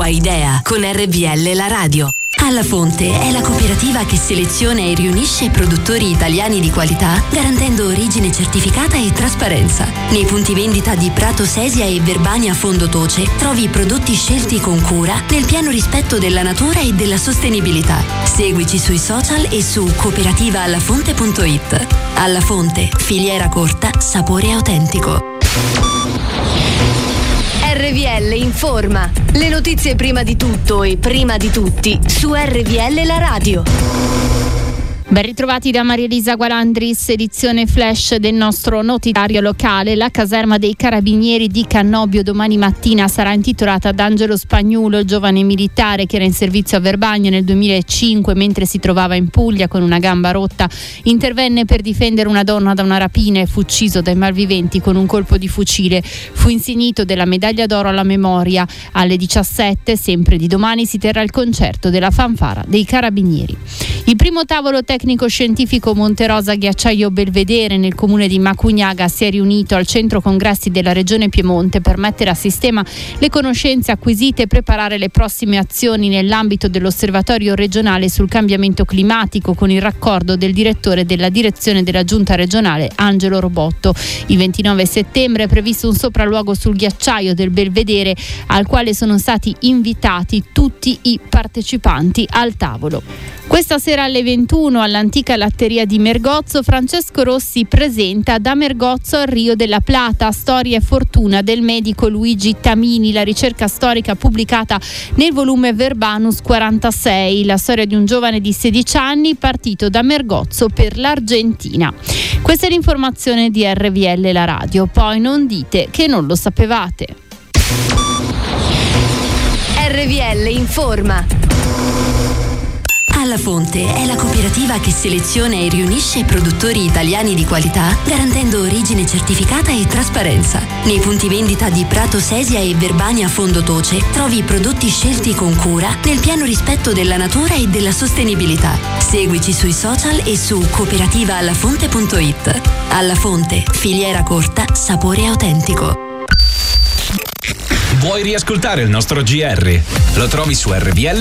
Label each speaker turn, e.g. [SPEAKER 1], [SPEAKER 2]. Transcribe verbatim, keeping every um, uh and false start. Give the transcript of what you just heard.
[SPEAKER 1] tua idea con R V L La Radio. Alla Fonte è la cooperativa che seleziona e riunisce produttori italiani di qualità, garantendo origine certificata e trasparenza. Nei punti vendita di Prato Sesia e Verbania Fondotoce trovi i prodotti scelti con cura, nel pieno rispetto della natura e della sostenibilità. Seguici sui social e su cooperativa alla fonte punto it. Alla Fonte, filiera corta, sapore autentico.
[SPEAKER 2] R V L informa. Le notizie prima di tutto e prima di tutti su R V L La Radio.
[SPEAKER 3] Ben ritrovati da Maria Elisa Gualandris, edizione flash del nostro notiziario locale. La caserma dei Carabinieri di Cannobio domani mattina sarà intitolata ad Angelo Spagnuolo, il giovane militare che era in servizio a Verbania nel duemilacinque mentre si trovava in Puglia con una gamba rotta. Intervenne per difendere una donna da una rapina e fu ucciso dai malviventi con un colpo di fucile. Fu insignito della medaglia d'oro alla memoria. Alle diciassette, sempre di domani, si terrà il concerto della fanfara dei Carabinieri. Il primo tavolo tecnico-scientifico Monterosa Ghiacciaio Belvedere nel comune di Macugnaga si è riunito al centro congressi della regione Piemonte per mettere a sistema le conoscenze acquisite e preparare le prossime azioni nell'ambito dell'osservatorio regionale sul cambiamento climatico, con il raccordo del direttore della direzione della giunta regionale Angelo Robotto. Il ventinove settembre è previsto un sopralluogo sul ghiacciaio del Belvedere al quale sono stati invitati tutti i partecipanti al tavolo. Questa sera alle ventuno all'antica latteria di Mergozzo Francesco Rossi presenta Da Mergozzo al Rio della Plata, storia e fortuna del medico Luigi Tamini, la ricerca storica pubblicata nel volume Verbanus quarantasei, la storia di un giovane di sedici anni partito da Mergozzo per l'Argentina. Questa è l'informazione di R V L La Radio, poi non dite che non lo sapevate.
[SPEAKER 2] R V L informa.
[SPEAKER 1] Alla Fonte è la cooperativa che seleziona e riunisce produttori italiani di qualità, garantendo origine certificata e trasparenza. Nei punti vendita di Prato Sesia e Verbania Fondotoce trovi i prodotti scelti con cura, nel pieno rispetto della natura e della sostenibilità. Seguici sui social e su cooperativa alla fonte punto it. Alla Fonte, filiera corta, sapore autentico.
[SPEAKER 4] Vuoi riascoltare il nostro G R? Lo trovi su R V L